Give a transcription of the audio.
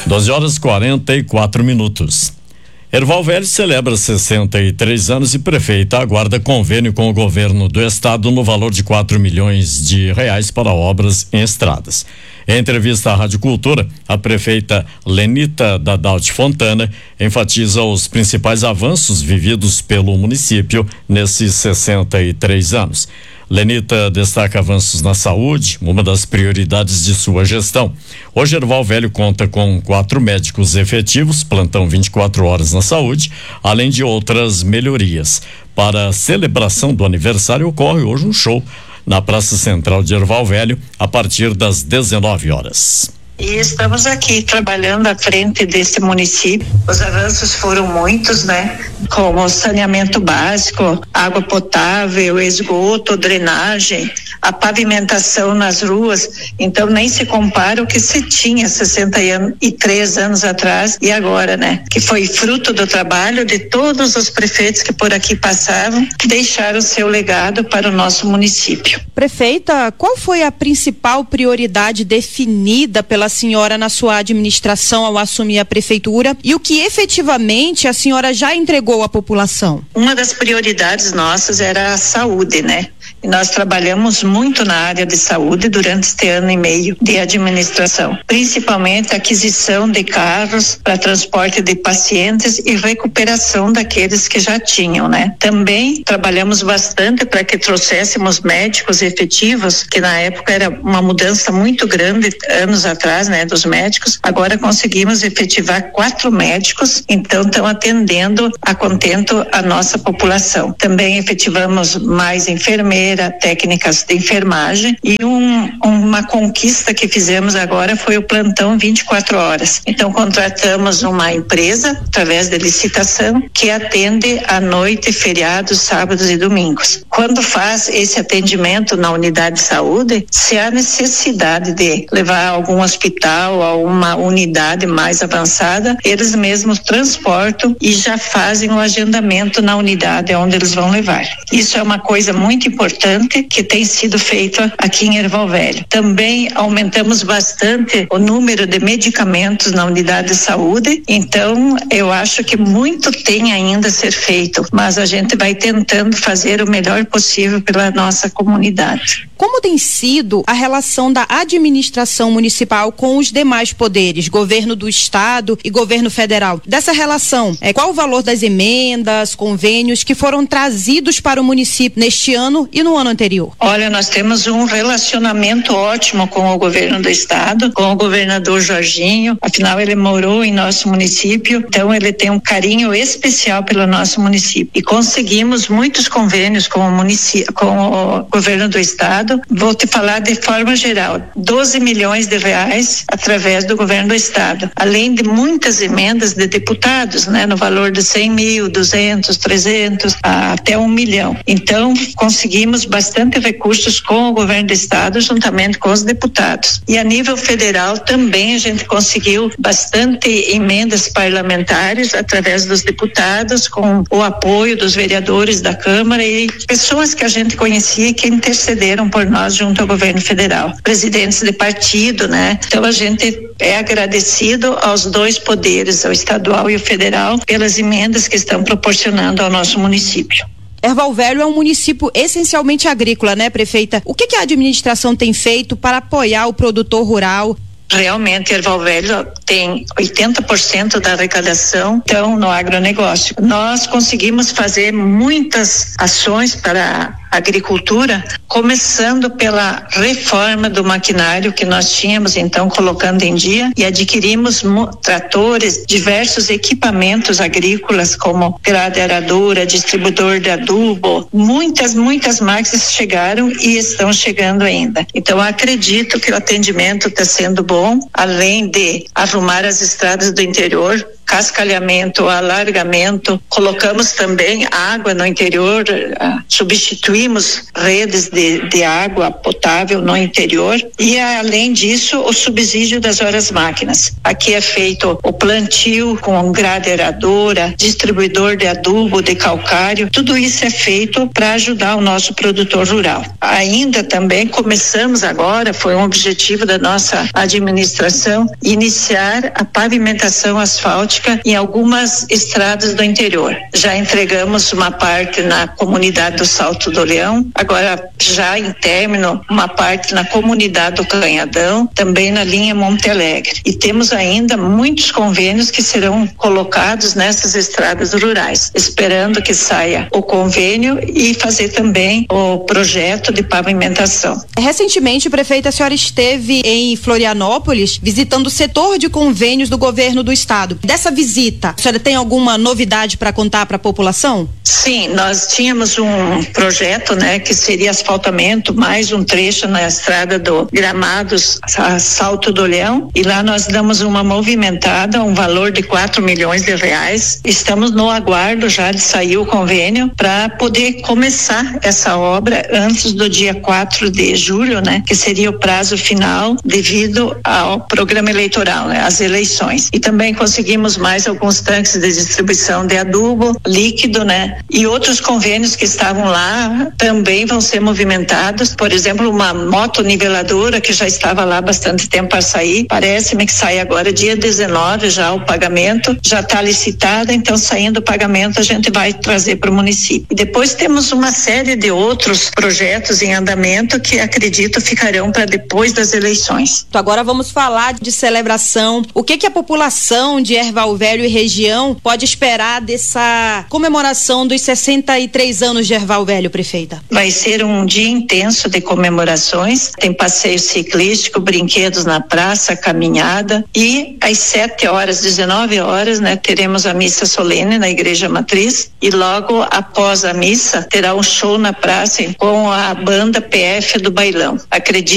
12h44. Erval Velho celebra 63 anos e prefeita aguarda convênio com o governo do estado no valor de R$4 milhões para obras em estradas. Em entrevista à Rádio Cultura, a prefeita Lenita Dadalt Fontana enfatiza os principais avanços vividos pelo município nesses 63 anos. Lenita destaca avanços na saúde, uma das prioridades de sua gestão. Hoje, Erval Velho conta com 4 médicos efetivos, plantão 24 horas na saúde, além de outras melhorias. Para a celebração do aniversário, ocorre hoje um show na Praça Central de Erval Velho, a partir das 19 horas. E estamos aqui trabalhando à frente desse município. Os avanços foram muitos, né? Como saneamento básico, água potável, esgoto, drenagem, a pavimentação nas ruas. Então nem se compara o que se tinha 63 anos atrás e agora, né? Que foi fruto do trabalho de todos os prefeitos que por aqui passavam, que deixaram seu legado para o nosso município. Prefeita, qual foi a principal prioridade definida pela senhora na sua administração ao assumir a prefeitura e o que efetivamente a senhora já entregou à população? Uma das prioridades nossas era a saúde, né? E nós trabalhamos muito na área de saúde durante este ano e meio de administração, principalmente a aquisição de carros para transporte de pacientes e recuperação daqueles que já tinham, né? Também trabalhamos bastante para que trouxéssemos médicos efetivos, que na época era uma mudança muito grande anos atrás, né? Dos médicos. Agora conseguimos efetivar 4 médicos, então estão atendendo a contento a nossa população. Também efetivamos mais enfermeiras, técnicas de enfermagem e uma conquista que fizemos agora foi o plantão 24 horas. Então contratamos uma empresa através de licitação que atende à noite, feriados, sábados e domingos. Quando faz esse atendimento na unidade de saúde, se há necessidade de levar a algum hospital, a uma unidade mais avançada, eles mesmos transportam e já fazem o agendamento na unidade onde eles vão levar. Isso é uma coisa muito importante que tem sido feito aqui em Erval Velho. Também aumentamos bastante o número de medicamentos na unidade de saúde, então eu acho que muito tem ainda a ser feito, mas a gente vai tentando fazer o melhor possível pela nossa comunidade. Como tem sido a relação da administração municipal com os demais poderes, governo do estado e governo federal? Dessa relação, qual o valor das emendas, convênios que foram trazidos para o município neste ano e no ano anterior? Olha, nós temos um relacionamento ótimo com o governo do estado, com o governador Jorginho, afinal ele morou em nosso município, então ele tem um carinho especial pelo nosso município e conseguimos muitos convênios com o município, com o governo do estado. Vou te falar de forma geral, 12 milhões de reais através do governo do estado, além de muitas emendas de deputados, né, no valor de 100 mil, 200, 300, até 1 milhão. Então conseguimos bastante recursos com o governo do estado juntamente com os deputados. E a nível federal também a gente conseguiu bastante emendas parlamentares através dos deputados, com o apoio dos vereadores da Câmara e pessoas que a gente conhecia e que intercederam por nós junto ao governo federal, presidentes de partido, né? Então a gente é agradecido aos 2 poderes, ao estadual e o federal, pelas emendas que estão proporcionando ao nosso município. Erval Velho é um município essencialmente agrícola, né, prefeita? O que a administração tem feito para apoiar o produtor rural? Realmente, Erval Velho tem 80% da arrecadação, então, no agronegócio. Nós conseguimos fazer muitas ações para a agricultura, começando pela reforma do maquinário que nós tínhamos, então, colocando em dia, e adquirimos tratores, diversos equipamentos agrícolas, como grade aradora, distribuidor de adubo, muitas máquinas chegaram e estão chegando ainda. Então, acredito que o atendimento está sendo bom, além de arrumar as estradas do interior, cascalhamento, alargamento, colocamos também água no interior, substituímos redes de água potável no interior e além disso o subsídio das horas máquinas. Aqui é feito o plantio com gradeadora, distribuidor de adubo, de calcário, tudo isso é feito para ajudar o nosso produtor rural. Ainda também começamos agora, foi um objetivo da nossa administração, iniciar a pavimentação asfáltica em algumas estradas do interior. Já entregamos uma parte na comunidade do Salto do Leão, agora já em término uma parte na comunidade do Canhadão, também na linha Monte Alegre. E temos ainda muitos convênios que serão colocados nessas estradas rurais, esperando que saia o convênio e fazer também o projeto de pavimentação. Recentemente, prefeita, a senhora esteve em Florianópolis visitando o setor de convênios do governo do estado. Dessa visita, a senhora tem alguma novidade para contar para a população? Sim, nós tínhamos um projeto, né, que seria asfaltamento, mais um trecho na estrada do Gramados a Salto do Leão, e lá nós damos uma movimentada, um valor de 4 milhões de reais. Estamos no aguardo já de sair o convênio para poder começar essa obra antes do dia 4 de julho, né, que seria o prazo final devido ao programa eleitoral, né, as eleições. E também conseguimos mais alguns tanques de distribuição de adubo líquido, né, e outros convênios que estavam lá também vão ser movimentados. Por exemplo, uma moto niveladora que já estava lá há bastante tempo para sair, parece-me que sai agora dia 19 já o pagamento, já está licitada, então saindo o pagamento a gente vai trazer para o município. E depois temos uma série de outros projetos em andamento que acredito ficarão para depois das eleições. Então agora vamos falar de celebração. O que a população de Erval Velho e região pode esperar dessa comemoração dos 63 anos de Erval Velho, prefeita? Vai ser um dia intenso de comemorações, tem passeio ciclístico, brinquedos na praça, caminhada, e às 19 horas, né, teremos a missa solene na Igreja Matriz, e logo após a missa terá um show na praça com a banda PF do Bailão. Acredito